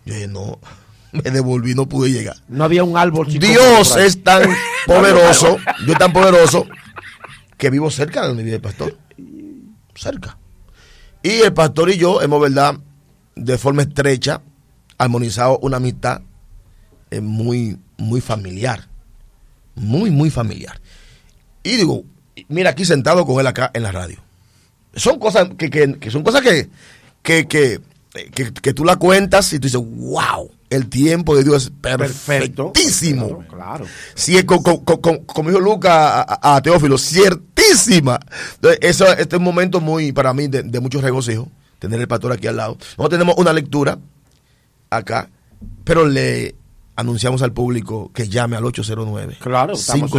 Yo dije, no, me devolví, no pude llegar. No había un árbol. Dios es tan poderoso, Dios es tan poderoso, que vivo cerca de donde vive el pastor. Cerca. Y el pastor y yo hemos, ¿verdad?, de forma estrecha, armonizado una amistad muy, muy familiar. Muy, muy familiar. Y digo, mira, aquí sentado con él acá en la radio. Son cosas que son cosas que tú la cuentas y tú dices, wow, el tiempo de Dios es perfectísimo. Claro. Sí, como dijo Lucas a Teófilo, ciertísima. Entonces, este es un momento muy, para mí, de mucho regocijo, tener el pastor aquí al lado. Nosotros tenemos una lectura acá, pero le anunciamos al público que llame al 809 claro,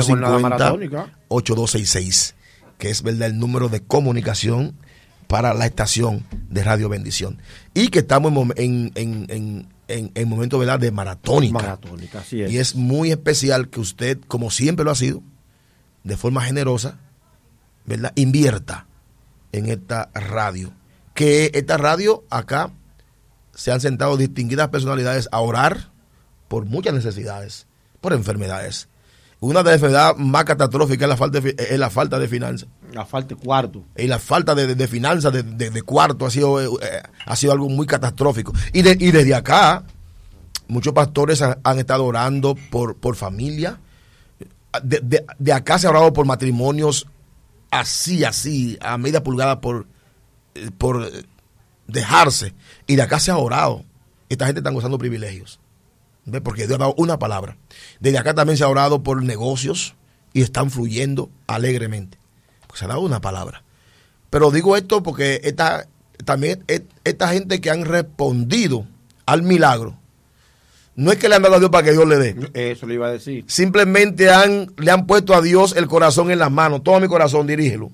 550-8266, que es, verdad, el número de comunicación para la estación de Radio Bendición. Y que estamos en momento, ¿verdad?, de maratónica. Así es. Y es muy especial que usted, como siempre lo ha sido, de forma generosa, ¿verdad?, invierta en esta radio. Que esta radio, acá se han sentado distinguidas personalidades a orar por muchas necesidades, por enfermedades. Una de las enfermedades más catastróficas es la falta de finanzas. La falta de cuarto. Y la falta de finanzas, de cuarto, ha sido algo muy catastrófico. Y desde acá, muchos pastores han estado orando por familia. De acá se ha orado por matrimonios así, a media pulgada por dejarse. Y de acá se ha orado. Esta gente está gozando privilegios. ¿Ves? Porque Dios ha dado una palabra. Desde acá también se ha orado por negocios y están fluyendo alegremente. Pues se ha dado una palabra. Pero digo esto porque esta gente que han respondido al milagro, no es que le han dado a Dios para que Dios le dé. Eso le iba a decir. Simplemente le han puesto a Dios el corazón en las manos. Toma mi corazón, dirígelo.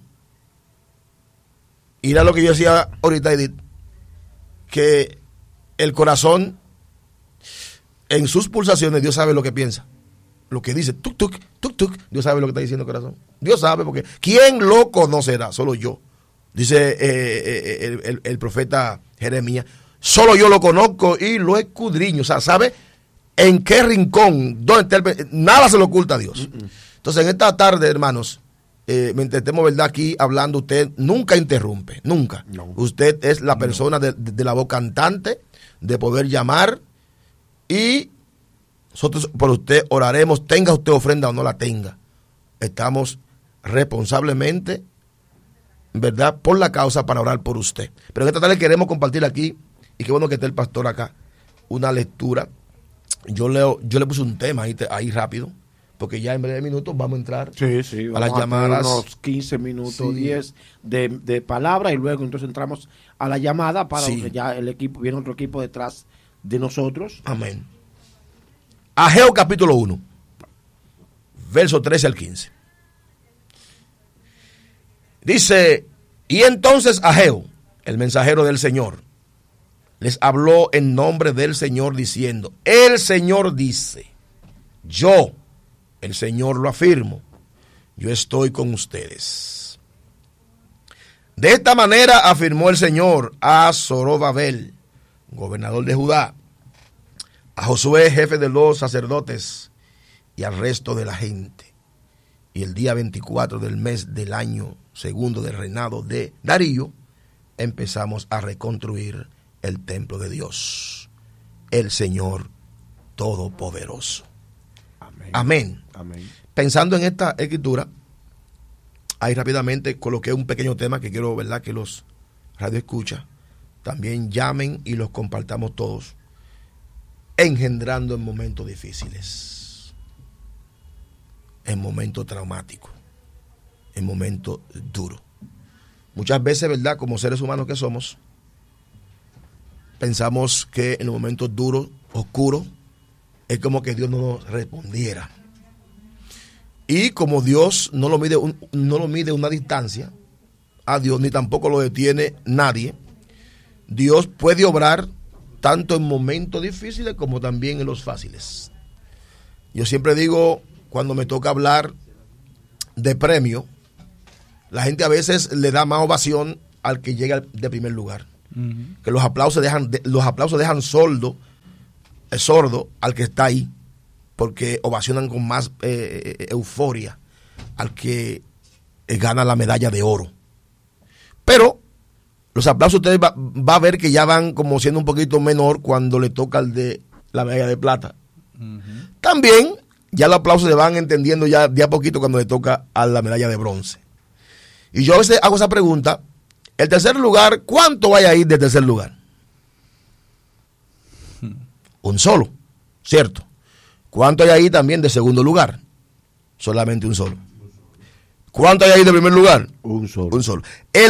Y era lo que yo decía ahorita, Edith, que el corazón, en sus pulsaciones, Dios sabe lo que piensa, lo que dice, tuk, tuk, tuk, tuk. Dios sabe lo que está diciendo el corazón. Dios sabe, porque ¿quién lo conocerá? Solo yo. Dice el profeta Jeremías, solo yo lo conozco y lo escudriño. O sea, sabe en qué rincón, dónde está nada se le oculta a Dios. Entonces, en esta tarde, hermanos, mientras estemos, ¿verdad?, aquí hablando, usted nunca interrumpe, nunca. No. Usted es la persona de la voz cantante, de poder llamar, y nosotros por usted oraremos, tenga usted ofrenda o no la tenga. Estamos responsablemente, ¿verdad?, por la causa, para orar por usted. Pero en esta tarde queremos compartir aquí, y qué bueno que esté el pastor acá, una lectura. Yo le puse un tema ahí rápido, porque ya en breve minutos vamos a entrar a las llamadas. Unos 15 minutos, 10 de palabra, y luego entonces entramos a la llamada para que ya el equipo, viene otro equipo detrás de nosotros. Amén. Ageo capítulo 1, verso 13 al 15. Dice, y entonces Ageo, el mensajero del Señor, les habló en nombre del Señor diciendo, el Señor dice, yo, el Señor lo afirmo, yo estoy con ustedes. De esta manera afirmó el Señor a Zorobabel, gobernador de Judá, a Josué, jefe de los sacerdotes, y al resto de la gente. Y el día 24 del mes del año segundo del reinado de Darío, empezamos a reconstruir el templo de Dios, el Señor Todopoderoso. Amén. Amén. Pensando en esta escritura, ahí rápidamente coloqué un pequeño tema que quiero, ¿verdad?, que los radioescuchas también llamen y los compartamos todos, engendrando en momentos difíciles, en momentos traumáticos, en momentos duros. Muchas veces, ¿verdad?, como seres humanos que somos, pensamos que en los momentos duros, oscuros, es como que Dios no nos respondiera. Y como Dios no lo mide una distancia a Dios, ni tampoco lo detiene nadie, Dios puede obrar tanto en momentos difíciles como también en los fáciles. Yo siempre digo, cuando me toca hablar de premio, la gente a veces le da más ovación al que llega de primer lugar. Uh-huh. Que los aplausos dejan sordo sordo al que está ahí, porque ovacionan con más euforia al que gana la medalla de oro. Pero los aplausos ustedes va a ver que ya van como siendo un poquito menor cuando le toca al de la medalla de plata. También ya los aplausos se van entendiendo ya de a poquito cuando le toca a la medalla de bronce. Y yo a veces hago esa pregunta: el tercer lugar, ¿cuánto vaya a ir de tercer lugar? Un solo, ¿cierto? ¿Cuánto hay ahí también de segundo lugar? Solamente un solo. ¿Cuánto hay ahí de primer lugar? Un solo. Un solo.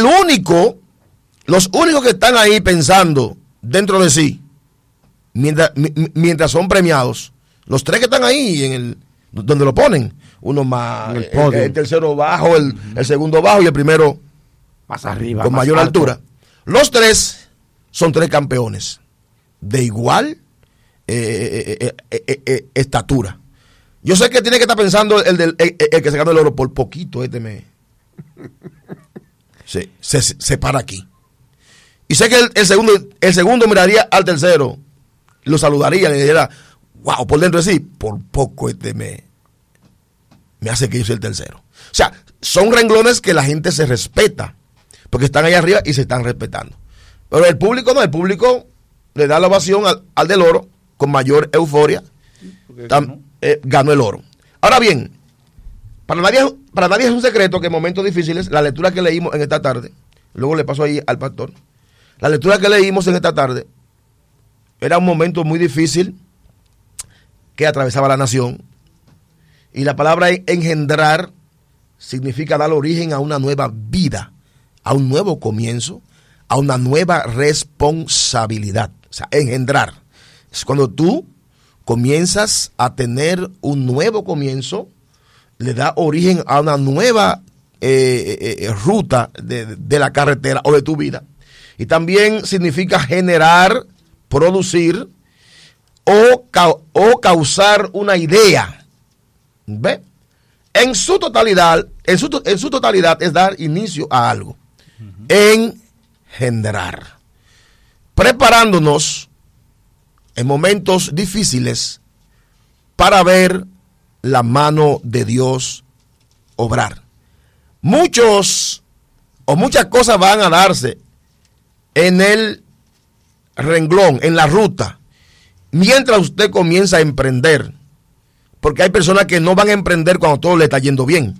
Los únicos que están ahí pensando dentro de sí, mientras son premiados, los tres que están ahí donde lo ponen, uno más, el tercero bajo, el segundo bajo y el primero más arriba, con más mayor alto. altura. Los tres son tres campeones de igual estatura. Yo sé que tiene que estar pensando el que se ganó el oro por poquito. Se para aquí. Y sé que el segundo miraría al tercero, lo saludaría, le diría, wow, por dentro de sí, por poco me hace que yo sea el tercero. O sea, son renglones que la gente se respeta, porque están ahí arriba y se están respetando. Pero el público no, el público le da la ovación al del oro con mayor euforia. Ganó el oro. Ahora bien, para nadie es un secreto que en momentos difíciles, la lectura que leímos en esta tarde, luego le paso ahí al pastor, la lectura que leímos en esta tarde era un momento muy difícil que atravesaba la nación, y la palabra engendrar significa dar origen a una nueva vida, a un nuevo comienzo, a una nueva responsabilidad. O sea, engendrar es cuando tú comienzas a tener un nuevo comienzo, le da origen a una nueva ruta de la carretera o de tu vida. Y también significa generar, producir o causar una idea. ¿Ve? En su totalidad es dar inicio a algo. Engendrar. Preparándonos en momentos difíciles para ver la mano de Dios obrar. Muchas cosas van a darse en el renglón, en la ruta, mientras usted comienza a emprender. Porque hay personas que no van a emprender cuando todo le está yendo bien.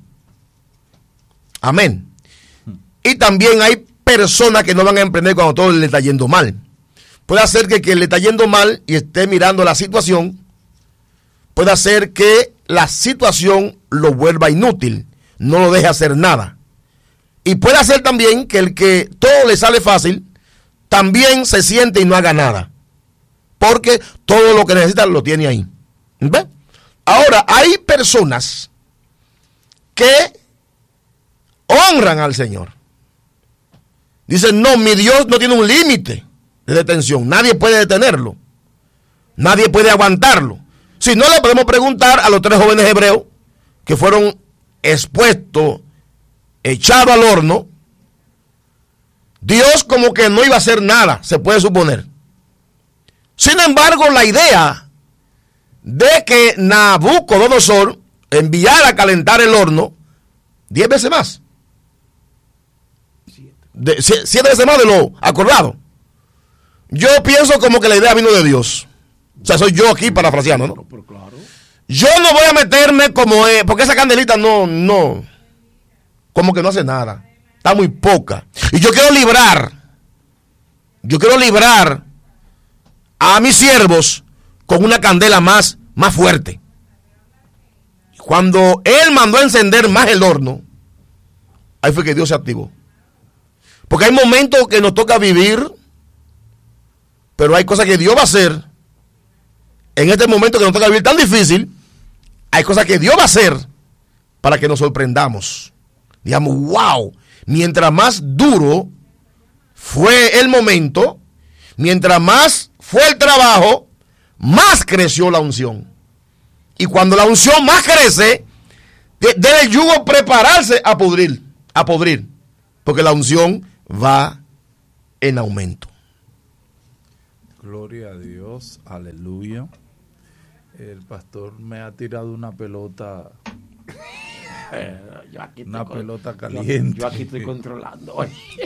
Amén. Y también hay personas que no van a emprender cuando todo le está yendo mal. Puede hacer que le está yendo mal y esté mirando la situación. Puede hacer que la situación lo vuelva inútil, no lo deje hacer nada. Y puede hacer también que el que todo le sale fácil, también se siente y no haga nada. Porque todo lo que necesita lo tiene ahí. ¿Ve? Ahora, hay personas que honran al Señor. Dicen, no, mi Dios no tiene un límite de detención. Nadie puede detenerlo. Nadie puede aguantarlo. Si no, le podemos preguntar a los tres jóvenes hebreos que fueron expuestos, echados al horno. Dios como que no iba a hacer nada, se puede suponer. Sin embargo, la idea de que Nabucodonosor enviara a calentar el horno 10 veces más. 7 veces más de lo acordado. Yo pienso como que la idea vino de Dios. O sea, soy yo aquí parafraseando, ¿no? Yo no voy a meterme como porque esa candelita no, como que no hace nada. Está muy poca. Y yo quiero librar a mis siervos con una candela más fuerte. Cuando él mandó a encender más el horno, ahí fue que Dios se activó. Porque hay momentos que nos toca vivir, pero hay cosas que Dios va a hacer. En este momento que nos toca vivir tan difícil, hay cosas que Dios va a hacer para que nos sorprendamos. Digamos, wow, mientras más duro fue el momento, mientras más fue el trabajo, más creció la unción. Y cuando la unción más crece, debe el yugo prepararse a podrir, porque la unción va en aumento. Gloria a Dios, aleluya. El pastor me ha tirado una pelota, pelota caliente. Yo aquí estoy controlando.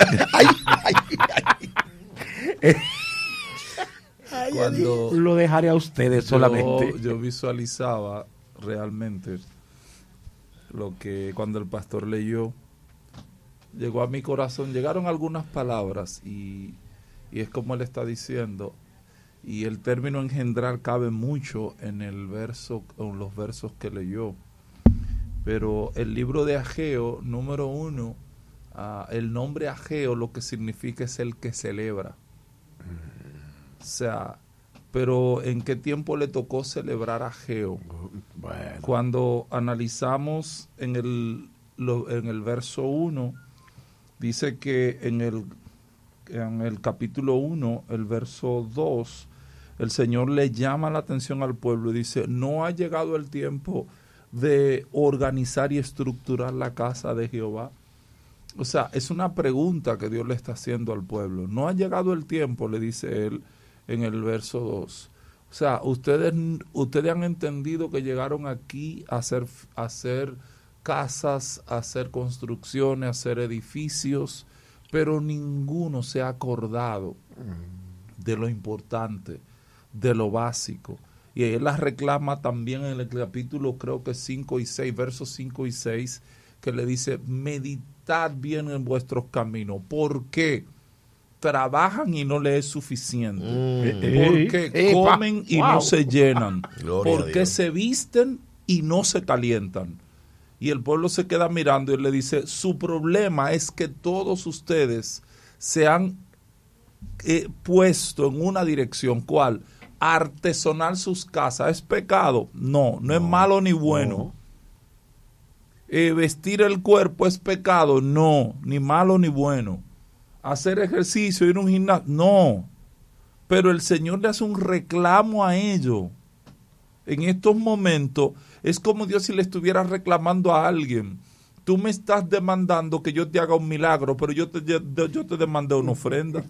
Cuando lo dejaré a ustedes solamente. Yo visualizaba realmente lo que cuando el pastor leyó, llegó a mi corazón, llegaron algunas palabras y es como él está diciendo, y el término engendrar cabe mucho en el verso, en los versos que leyó. Pero el libro de Ageo, número 1, el nombre Ageo lo que significa es el que celebra. O sea, pero ¿en qué tiempo le tocó celebrar a Ageo? Bueno. Cuando analizamos en el verso 1, dice que en el capítulo 1, el verso 2, el Señor le llama la atención al pueblo y dice, no ha llegado el tiempo de organizar y estructurar la casa de Jehová. O sea, es una pregunta que Dios le está haciendo al pueblo. No ha llegado el tiempo, le dice él en el verso 2. O sea, ustedes han entendido que llegaron aquí a hacer casas, a hacer construcciones, a hacer edificios, pero ninguno se ha acordado de lo importante, de lo básico. Y él las reclama también en el capítulo, creo que 5 y 6, versos 5 y 6, que le dice, meditad bien en vuestros caminos. ¿Por qué? Trabajan y no les es suficiente. Porque comen y no se llenan. Porque se visten y no se calientan. Y el pueblo se queda mirando y le dice, su problema es que todos ustedes se han puesto en una dirección. ¿Cuál? Artesonar sus casas. ¿Es pecado? No es malo ni bueno. Vestir el cuerpo es pecado. No, ni malo ni bueno. Hacer ejercicio, ir a un gimnasio, no. Pero el Señor le hace un reclamo a ellos. En estos momentos es como Dios si le estuviera reclamando a alguien. Tú me estás demandando que yo te haga un milagro, pero yo te demandé una ofrenda.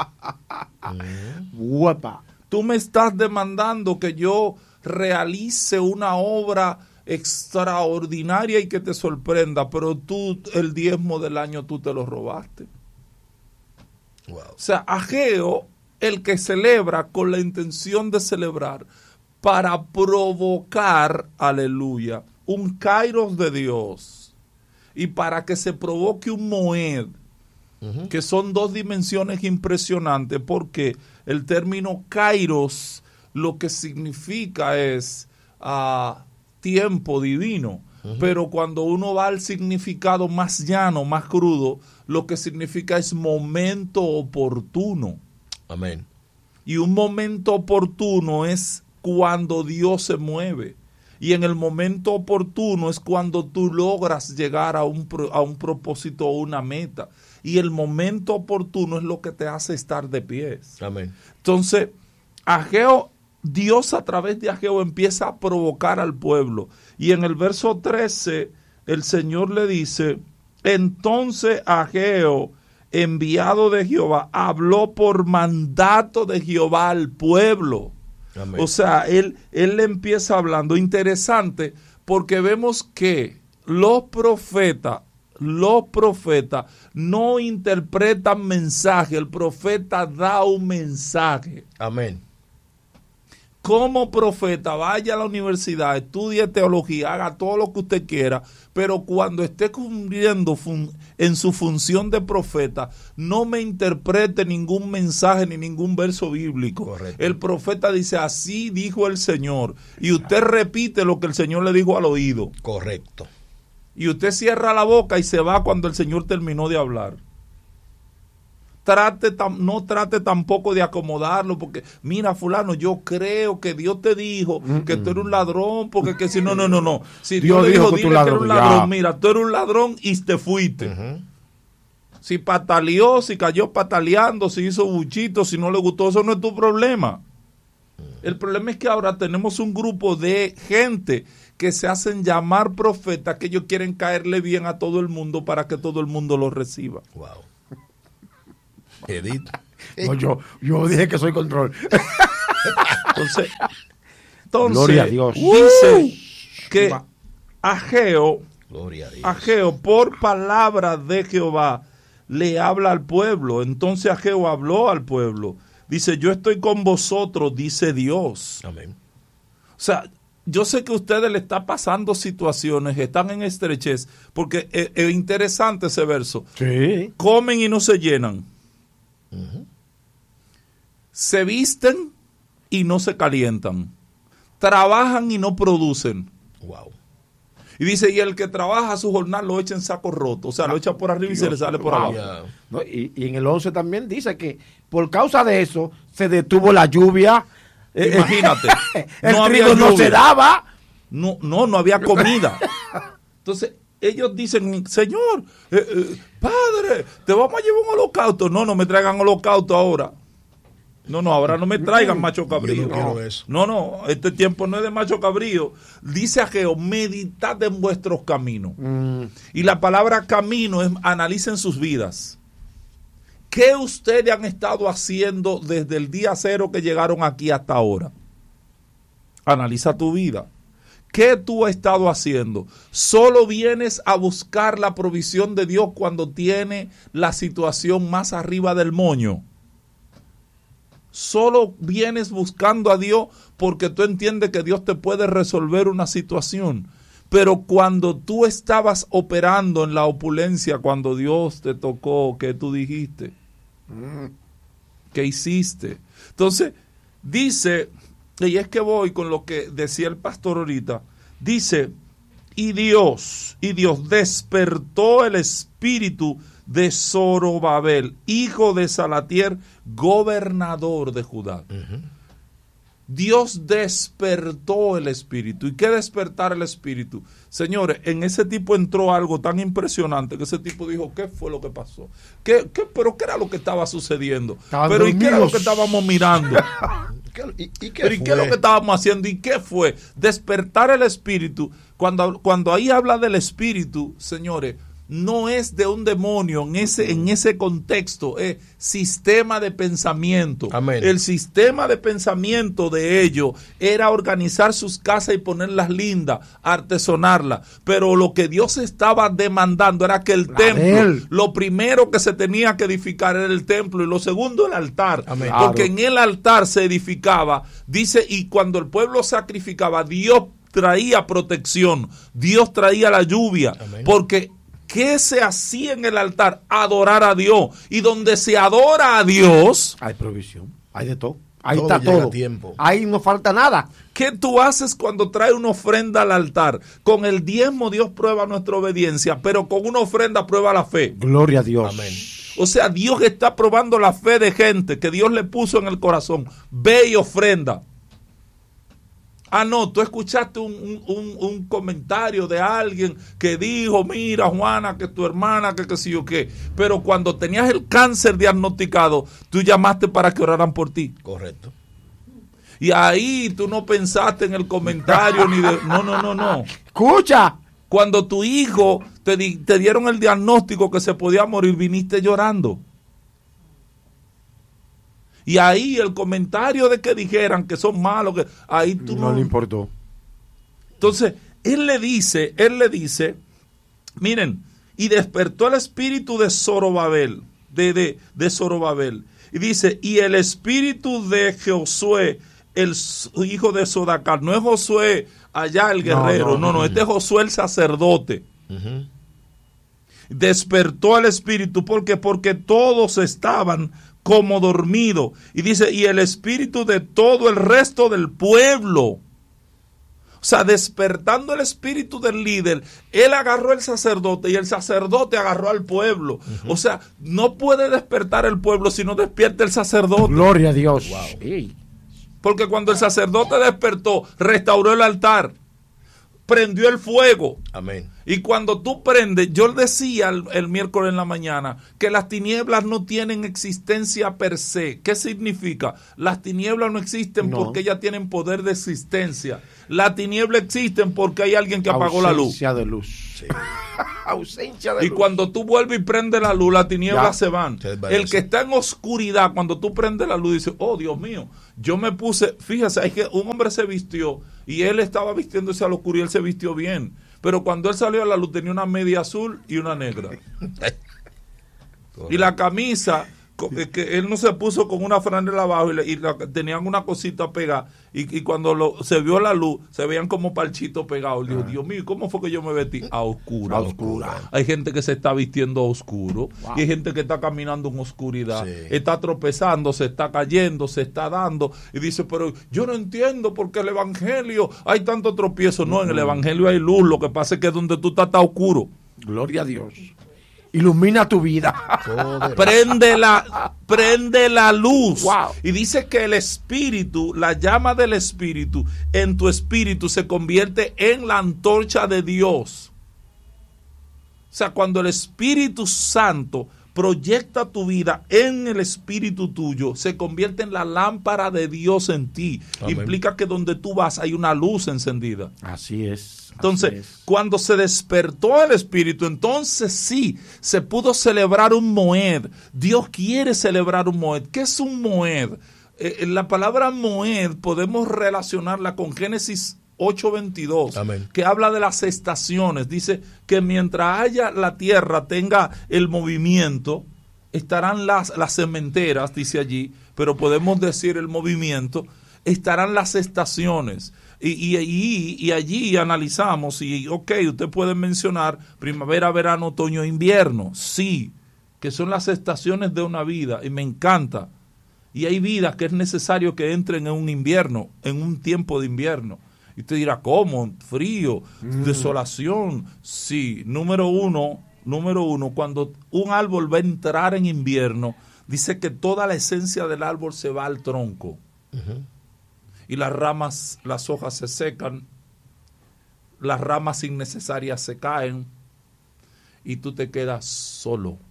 Guapa. Tú me estás demandando que yo realice una obra extraordinaria y que te sorprenda, pero tú el diezmo del año tú te lo robaste. Wow. O sea, Ageo, el que celebra con la intención de celebrar para provocar, aleluya, un kairos de Dios y para que se provoque un moed, que son dos dimensiones impresionantes, porque el término kairos lo que significa es tiempo divino, pero cuando uno va al significado más llano, más crudo, lo que significa es momento oportuno. Amén. Y un momento oportuno es cuando Dios se mueve. Y en el momento oportuno es cuando tú logras llegar a un propósito o una meta. Y el momento oportuno es lo que te hace estar de pies. Amén. Entonces, Ageo, Dios a través de Ageo empieza a provocar al pueblo. Y en el verso 13, el Señor le dice, entonces Ageo, enviado de Jehová, habló por mandato de Jehová al pueblo. Amén. O sea, él le empieza hablando. Interesante, porque vemos que los profetas no interpretan mensaje, el profeta da un mensaje. Amén. Como profeta, vaya a la universidad, estudie teología, haga todo lo que usted quiera, pero cuando esté cumpliendo en su función de profeta, no me interprete ningún mensaje ni ningún verso bíblico. Correcto. El profeta dice, así dijo el Señor, y usted repite lo que el Señor le dijo al oído. Correcto. Y usted cierra la boca y se va cuando el Señor terminó de hablar. No trate tampoco de acomodarlo, porque mira, fulano, yo creo que Dios te dijo que tú eres un ladrón, porque que si no. Si Dios le dijo, dile que eres un ladrón, mira, tú eres un ladrón y te fuiste. Si pataleó, si cayó pataleando, si hizo buchito, si no le gustó, eso no es tu problema. El problema es que ahora tenemos un grupo de gente que se hacen llamar profetas, que ellos quieren caerle bien a todo el mundo para que todo el mundo lo reciba. Wow. Edith. No, yo dije que soy control. Entonces Gloria a Dios. Dice que Ageo, Gloria a Dios. Ageo, por palabra de Jehová, le habla al pueblo. Entonces Ageo habló al pueblo. Dice, yo estoy con vosotros, dice Dios. Amén. O sea, yo sé que a ustedes le está pasando situaciones, están en estrechez, porque es interesante ese verso. Sí. Comen y no se llenan. Se visten y no se calientan. Trabajan y no producen. Wow. Y dice, y el que trabaja su jornal lo echa en saco roto. O sea, lo echa por arriba y se le sale por abajo. Yeah. No, y en el 11 también dice que por causa de eso se detuvo la lluvia. Imagínate. El no trigo había no lluvia. se daba. No había comida. Entonces, ellos dicen, Señor, Padre, te vamos a llevar un holocausto. No me traigan holocausto ahora. No, ahora no me traigan macho cabrío. Yo no quiero eso. No, este tiempo no es de macho cabrío. Dice Ageo, meditad en vuestros caminos. Y la palabra camino es analicen sus vidas. ¿Qué ustedes han estado haciendo desde el día cero que llegaron aquí hasta ahora? Analiza tu vida. ¿Qué tú has estado haciendo? ¿Solo vienes a buscar la provisión de Dios cuando tiene la situación más arriba del moño? Solo vienes buscando a Dios porque tú entiendes que Dios te puede resolver una situación. Pero cuando tú estabas operando en la opulencia, cuando Dios te tocó, ¿qué tú dijiste? ¿Qué hiciste? Entonces, dice, y es que voy con lo que decía el pastor ahorita, dice, y Dios despertó el espíritu de Zorobabel, hijo de Salatiel, gobernador de Judá. Dios despertó el espíritu. ¿Y qué despertar el espíritu? Señores, en ese tipo entró algo tan impresionante que ese tipo dijo, ¿qué fue lo que pasó? ¿Pero qué era lo que estaba sucediendo? ¿Pero y qué era lo que estábamos mirando? ¿Y qué ¿Pero y qué es lo que estábamos haciendo? ¿Y qué fue? Despertar el espíritu. Cuando ahí habla del espíritu, señores, no es de un demonio en ese contexto, es sistema de pensamiento. Amén. El sistema de pensamiento de ellos era organizar sus casas y ponerlas lindas, artesonarlas. Pero lo que Dios estaba demandando era que el templo, lo primero que se tenía que edificar era el templo y lo segundo el altar. Amén. Porque en el altar se edificaba, dice, y cuando el pueblo sacrificaba, Dios traía protección, Dios traía la lluvia. Amén. Porque ¿qué se hacía en el altar? Adorar a Dios. Y donde se adora a Dios, hay provisión, hay de todo. Ahí todo está todo. Tiempo. Ahí no falta nada. ¿Qué tú haces cuando traes una ofrenda al altar? Con el diezmo Dios prueba nuestra obediencia, pero con una ofrenda prueba la fe. Gloria a Dios. Amén. O sea, Dios está probando la fe de gente que Dios le puso en el corazón. Ve y ofrenda. Ah, no, tú escuchaste un comentario de alguien que dijo, mira, Juana, que tu hermana, que sí o qué. Pero cuando tenías el cáncer diagnosticado, tú llamaste para que oraran por ti. Correcto. Y ahí tú no pensaste en el comentario ni de... No. Escucha. Cuando tu hijo te dieron el diagnóstico que se podía morir, viniste llorando. Y ahí el comentario de que dijeran que son malos, que ahí tú no le importó. Entonces, él le dice, miren, y despertó el espíritu de Zorobabel, de Zorobabel. Y dice, y el espíritu de Josué, el hijo de Sodacar, no es Josué allá el guerrero, no, este es Josué el sacerdote. Despertó el espíritu, porque todos estaban como dormido. Y dice, y el espíritu de todo el resto del pueblo. O sea, despertando el espíritu del líder, él agarró al sacerdote y el sacerdote agarró al pueblo. O sea, no puede despertar el pueblo si no despierta el sacerdote. Gloria a Dios. Wow. Sí. Porque cuando el sacerdote despertó, restauró el altar, prendió el fuego. Amén. Y cuando tú prendes, yo decía el miércoles en la mañana que las tinieblas no tienen existencia per se. ¿Qué significa? Las tinieblas no existen porque ellas tienen poder de existencia. Las tinieblas existen porque hay alguien que apagó la luz. Ausencia de luz. Sí. Ausencia de luz. Y cuando tú vuelves y prendes la luz, las tinieblas se van. El que está en oscuridad, cuando tú prendes la luz, dice, oh Dios mío, yo me puse, fíjese, es que un hombre se vistió y él estaba vistiéndose a la oscuridad y él se vistió bien. Pero cuando él salió a la luz tenía una media azul y una negra. Y la camisa, que él no se puso con una franela abajo tenían una cosita pegada. Y cuando se vio la luz, se veían como parchitos pegados. Dijo, Dios mío, ¿cómo fue que yo me vestí? A oscura. A oscura. Hay gente que se está vistiendo a oscuro. Wow. Y hay gente que está caminando en oscuridad. Sí. Está tropezando, se está cayendo, se está dando. Y dice, pero yo no entiendo por qué el evangelio hay tanto tropiezo. No, en el evangelio hay luz. Lo que pasa es que donde tú estás está oscuro. Gloria a Dios. Ilumina tu vida. Prende la luz. Wow. Y dice que el espíritu, la llama del espíritu, en tu espíritu se convierte en la antorcha de Dios. O sea, cuando el Espíritu Santo proyecta tu vida en el espíritu tuyo, se convierte en la lámpara de Dios en ti. Amén. Implica que donde tú vas hay una luz encendida. Así es. Entonces, cuando se despertó el Espíritu, entonces sí, se pudo celebrar un Moed. Dios quiere celebrar un Moed. ¿Qué es un Moed? La palabra Moed podemos relacionarla con Génesis 8:22, Amén. Que habla de las estaciones. Dice que mientras haya la tierra tenga el movimiento, estarán las sementeras, dice allí, pero podemos decir el movimiento, estarán las estaciones. Y allí analizamos y usted puede mencionar primavera, verano, otoño, invierno, sí, que son las estaciones de una vida y me encanta. Y hay vidas que es necesario que entren en un invierno, en un tiempo de invierno. Y usted dirá, ¿cómo? Frío, desolación. Sí, número uno, cuando un árbol va a entrar en invierno, dice que toda la esencia del árbol se va al tronco. Uh-huh. Y las ramas, las hojas se secan, las ramas innecesarias se caen y tú te quedas solo.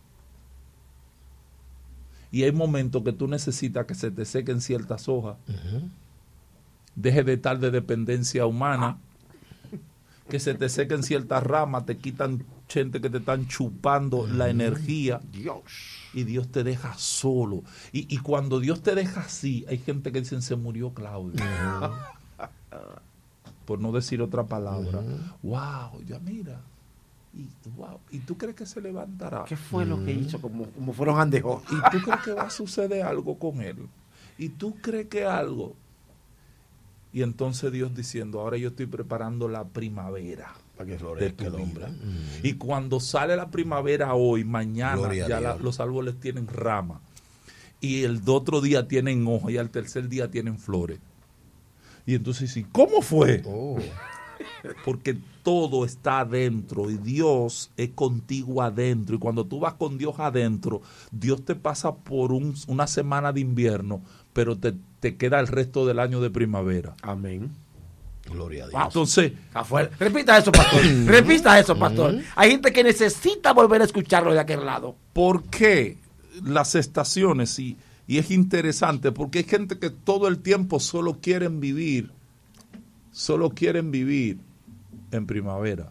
Y hay momentos que tú necesitas que se te sequen ciertas hojas. Uh-huh. Deje de estar de dependencia humana, que se te sequen ciertas ramas, te quitan gente que te están chupando la energía. Dios. Y Dios te deja solo. Y cuando Dios te deja así, hay gente que dicen, se murió Claudio. Por no decir otra palabra. Wow, ya mira. ¿Y tú crees que se levantará? ¿Qué fue lo que hizo? Como fueron andejos. ¿Y tú crees que va a suceder algo con él? ¿Y tú crees que algo? Y entonces Dios diciendo, ahora yo estoy preparando la primavera. Para que florezca el hombre. Y cuando sale la primavera hoy, mañana ya los árboles tienen rama. Y el otro día tienen hojas y al tercer día tienen flores. Y entonces sí, ¿cómo fue? Oh. Porque todo está adentro y Dios es contigo adentro. Y cuando tú vas con Dios adentro, Dios te pasa por una semana de invierno, pero te queda el resto del año de primavera. Amén. Gloria a Dios. Wow. Entonces, repita eso, pastor. Repita eso, pastor. Hay gente que necesita volver a escucharlo de aquel lado. ¿Por qué las estaciones? Y es interesante, porque hay gente que todo el tiempo solo quieren vivir en primavera.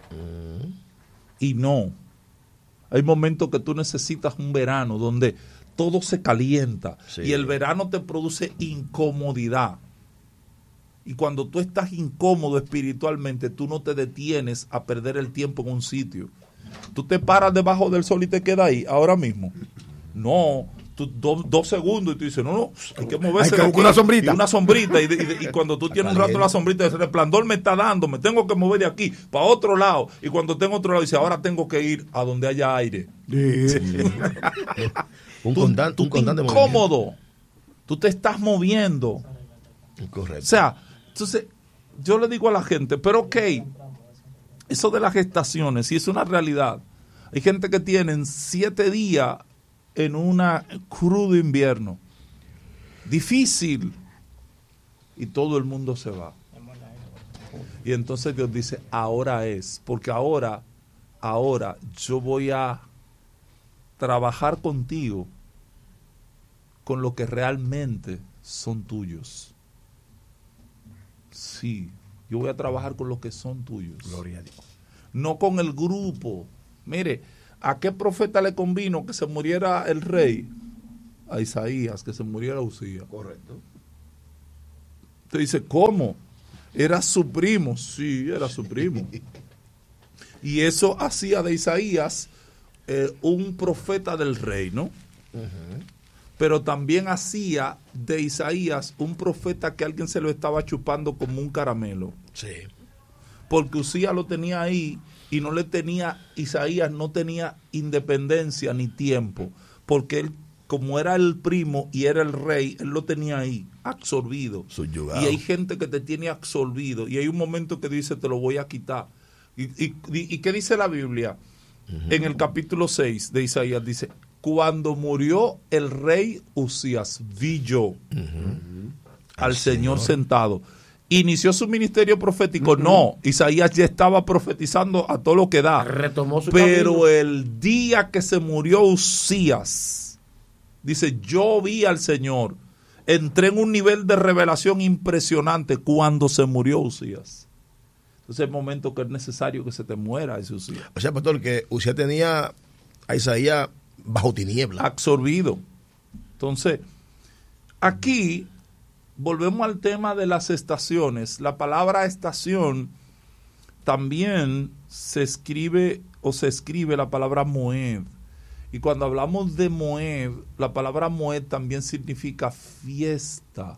Y no. Hay momentos que tú necesitas un verano donde todo se calienta. Sí. Y el verano te produce incomodidad. Y cuando tú estás incómodo espiritualmente, tú no te detienes a perder el tiempo en un sitio. Tú te paras debajo del sol y te quedas ahí, ahora mismo. No, tú 2 segundos y tú dices, no, hay que moverse. Hay que buscar una sombrita. Y una sombrita. Y cuando tú tienes un rato la sombrita, ese resplandor me está dando, me tengo que mover de aquí para otro lado. Y cuando tengo otro lado, dice, ahora tengo que ir a donde haya aire. Sí. un constante incómodo. Tú te estás moviendo. Correcto. O sea, entonces yo le digo a la gente, pero ok, eso de las gestaciones, sí es una realidad. Hay gente que tienen 7 días en una crudo invierno, difícil, y todo el mundo se va. Y entonces Dios dice, ahora es, porque ahora yo voy a trabajar contigo con lo que realmente son tuyos. Sí, yo voy a trabajar con los que son tuyos. Gloria a Dios. No con el grupo. Mire, ¿a qué profeta le convino que se muriera el rey? A Isaías, que se muriera Usías. Correcto. Usted dice, ¿cómo? ¿Era su primo? Sí, era su primo. Y eso hacía de Isaías un profeta del rey, ¿no? Uh-huh. Pero también hacía de Isaías un profeta que alguien se lo estaba chupando como un caramelo. Sí. Porque Usías lo tenía ahí y no le tenía, Isaías no tenía independencia ni tiempo, porque él, como era el primo y era el rey, él lo tenía ahí, absorbido. Subyugado. Y hay gente que te tiene absorbido y hay un momento que dice, te lo voy a quitar. ¿Y qué dice la Biblia? Uh-huh. En el capítulo 6 de Isaías dice, cuando murió el rey Usías, vi yo al Señor sentado. ¿Inició su ministerio profético? No, Isaías ya estaba profetizando a todo lo que da. Retomó su Pero camino. el día que se murió Usías, dice, yo vi al Señor. Entré en un nivel de revelación impresionante cuando se murió Usías. Entonces es el momento que es necesario que se te muera ese Usías. O sea, pastor, que Usías tenía a Isaías bajo tiniebla. Absorbido. Entonces, aquí volvemos al tema de las estaciones. La palabra estación también se escribe la palabra Moed. Y cuando hablamos de Moed, la palabra Moed también significa fiesta.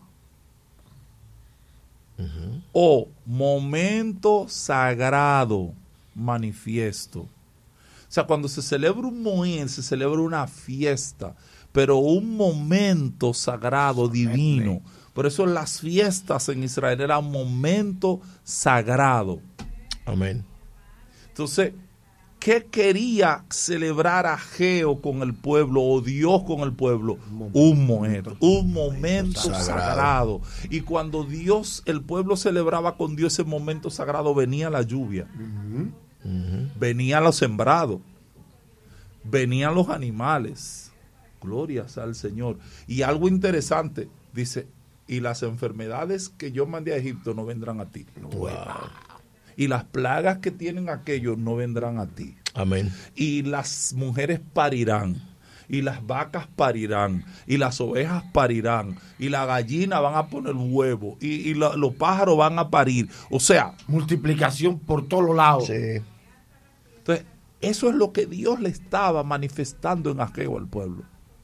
Uh-huh. O momento sagrado manifiesto. O sea, cuando se celebra un Moed, se celebra una fiesta, pero un momento sagrado, divino. Por eso las fiestas en Israel eran un momento sagrado. Amén. Entonces, ¿qué quería celebrar Ageo con el pueblo o Dios con el pueblo? Un momento sagrado. Y cuando Dios, el pueblo celebraba con Dios ese momento sagrado, venía la lluvia. Venían los sembrados, venían los animales, glorias al Señor. Y algo interesante, dice, y las enfermedades que yo mandé a Egipto no vendrán a ti. Wow. Y las plagas que tienen aquellos no vendrán a ti. Amén. Y las mujeres parirán, y las vacas parirán, y las ovejas parirán, y la gallina van a poner huevo, y los pájaros van a parir. O sea, multiplicación por todos lados. Sí. Entonces, eso es lo que Dios le estaba manifestando en Ageo al pueblo.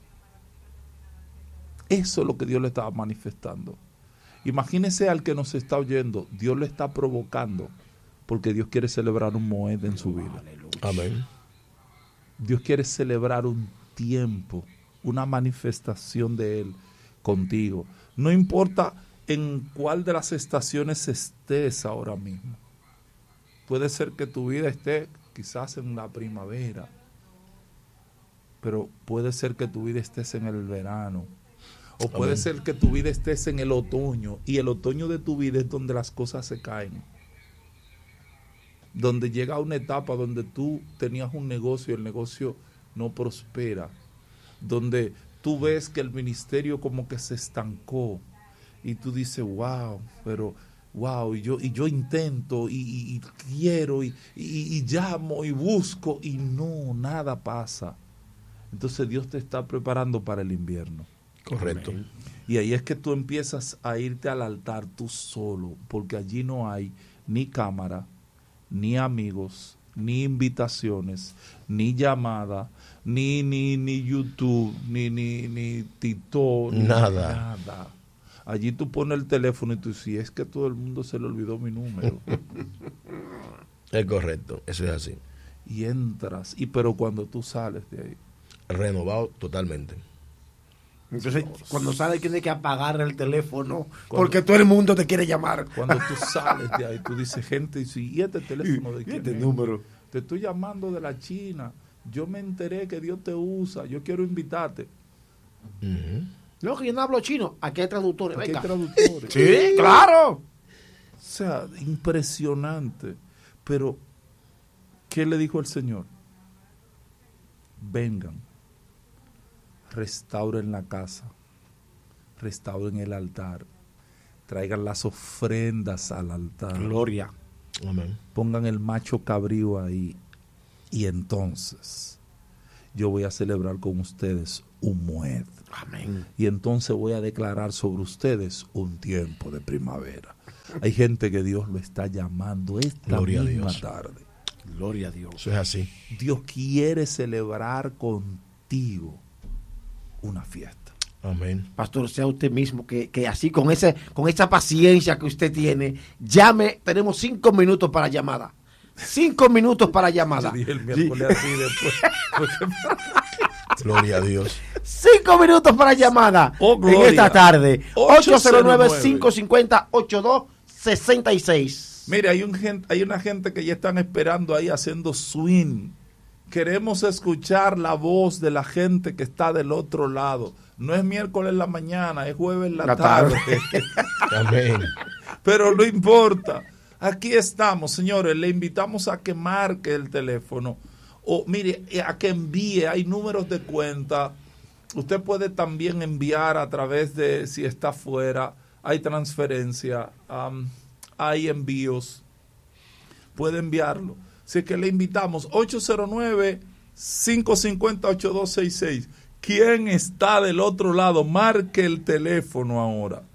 Eso es lo que Dios le estaba manifestando. Imagínese al que nos está oyendo, Dios le está provocando, porque Dios quiere celebrar un Moed en su vida. Amén. Dios quiere celebrar un tiempo, una manifestación de Él contigo. No importa en cuál de las estaciones estés ahora mismo. Puede ser que tu vida esté quizás en la primavera, pero puede ser que tu vida estés en el verano, o puede ser que tu vida estés en el otoño, y el otoño de tu vida es donde las cosas se caen, donde llega una etapa donde tú tenías un negocio y el negocio no prospera, donde tú ves que el ministerio como que se estancó y tú dices, wow, pero wow, y yo intento y quiero y llamo y busco y no, nada pasa. Entonces Dios te está preparando para el invierno. Correcto. Amén. Y ahí es que tú empiezas a irte al altar tú solo, porque allí no hay ni cámara, ni amigos, ni invitaciones, ni llamada, ni YouTube, ni TikTok, nada. Allí tú pones el teléfono y tú dices, si es que todo el mundo se le olvidó mi número. Es correcto, eso es así. Y entras, pero cuando tú sales de ahí, renovado totalmente. Entonces, cuando sales tienes que apagar el teléfono, porque todo el mundo te quiere llamar. Cuando tú sales de ahí, tú dices, gente, ¿y este teléfono de quién este número? Te estoy llamando de la China. Yo me enteré que Dios te usa. Yo quiero invitarte. No, que yo no hablo chino. Aquí hay traductores. Aquí hay traductores. Sí, claro. sea, impresionante. Pero, ¿qué le dijo el Señor? Vengan, restauren la casa, restauren el altar, traigan las ofrendas al altar. Gloria. Amén. Pongan el macho cabrío ahí. Y entonces yo voy a celebrar con ustedes un Moed. Amén. Y entonces voy a declarar sobre ustedes un tiempo de primavera. Hay gente que Dios lo está llamando esta misma tarde. Gloria a Dios. Eso es así. Dios quiere celebrar contigo una fiesta. Amén. Pastor, sea usted mismo que así con esa paciencia que usted tiene, llame. Tenemos 5 minutos para llamada. 5 minutos para llamada. Yo dije el miércoles así después. Gloria a Dios. 5 minutos para llamada en esta tarde. 809-550-8266. Mire, hay una gente que ya están esperando ahí haciendo swing. Queremos escuchar la voz de la gente que está del otro lado. No es miércoles en la mañana, es jueves en la tarde. Amén. Pero no importa. Aquí estamos, señores. Le invitamos a que marque el teléfono. O mire, a que envíe. Hay números de cuenta. Usted puede también enviar a través de, si está fuera, hay transferencia, hay envíos. Puede enviarlo. Así que le invitamos. 809-550-8266. ¿Quién está del otro lado? Marque el teléfono ahora.